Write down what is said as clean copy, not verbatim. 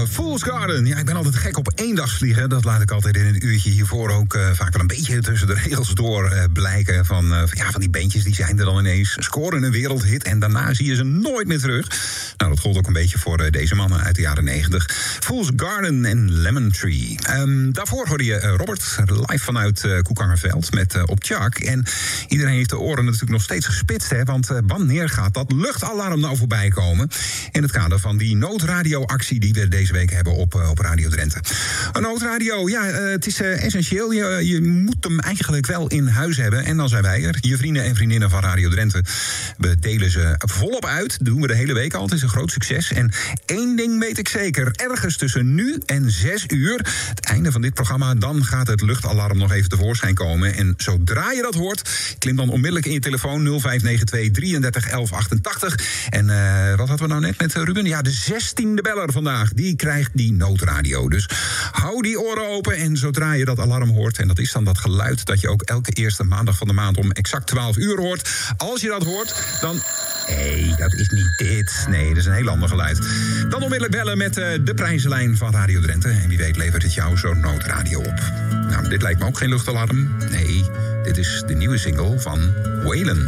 Fool's Garden. Ja, ik ben altijd gek op eendagsvliegen. Dat laat ik altijd in het uurtje hiervoor ook vaak wel een beetje tussen de regels door blijken. Van die bandjes, die zijn er dan ineens. Scoren een wereldhit en daarna zie je ze nooit meer terug. Nou, dat gold ook een beetje voor deze mannen uit de jaren 90. Fool's Garden en Lemon Tree. Daarvoor hoorde je Robert live vanuit Koekangerveld met Op Tjak. En iedereen heeft de oren natuurlijk nog steeds gespitst, hè? Want wanneer gaat dat luchtalarm nou voorbij komen? In het kader van die noodradioactie die we deze week hebben op Radio Drenthe. Een noodradio, ja, het is essentieel. Je moet hem eigenlijk wel in huis hebben. En dan zijn wij er, je vrienden en vriendinnen van Radio Drenthe. We delen ze volop uit. Dat doen we de hele week al. Het is een groot succes. En één ding weet ik zeker. Ergens tussen nu en 6 uur, het einde van dit programma, dan gaat het luchtalarm nog even tevoorschijn komen. En zodra je dat hoort, klim dan onmiddellijk in je telefoon 0592 33 11 88. En wat hadden we nou net met Ruben? Ja, de 16e beller vandaag, die krijgt die noodradio. Dus hou die oren open en zodra je dat alarm hoort, en dat is dan dat geluid dat je ook elke eerste maandag van de maand om exact 12 uur hoort. Als je dat hoort, dan... Nee, dat is niet dit. Nee, dat is een heel ander geluid. Dan onmiddellijk bellen met de prijzenlijn van Radio Drenthe. En wie weet levert het jou zo'n noodradio op. Nou, dit lijkt me ook geen luchtalarm. Nee, dit is de nieuwe single van Waylon.